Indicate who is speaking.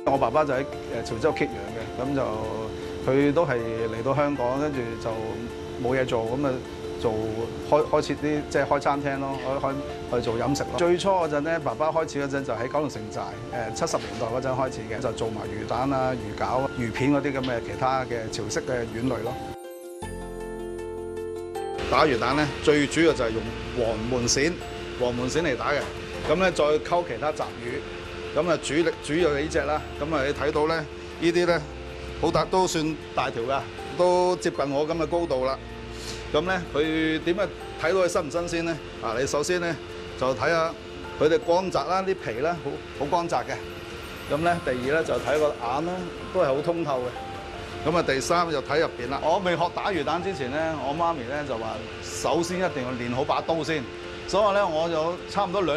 Speaker 1: 我爸爸就喺潮州揭陽嘅，咁就佢都係嚟到香港，跟住就冇嘢做，咁啊開設啲即係開餐廳咯，去做飲食咯。最初嗰陣咧，爸爸開始嗰陣就喺九龍城寨，70年代嗰陣開始嘅，就做埋魚蛋啊、魚餃、魚片嗰啲咁嘅其他嘅潮式嘅丸類咯。打魚蛋咧，最主要就係用黃門鱔嚟打嘅，咁咧再溝其他雜魚，咁啊主要係呢隻啦。咁啊你睇到咧，呢啲咧好大，都算大條㗎，都接近我咁嘅高度啦。咁咧佢點樣睇到佢新唔新鮮咧？啊，你首先咧就睇下佢哋光澤啦，啲皮咧好光澤嘅。咁咧第二咧就睇個眼啦，都係好通透嘅。咁啊，第三就睇入邊啦。我未學打魚蛋之前咧，我媽咪咧就話，首先一定要練好把刀先。所以咧，我就差唔多2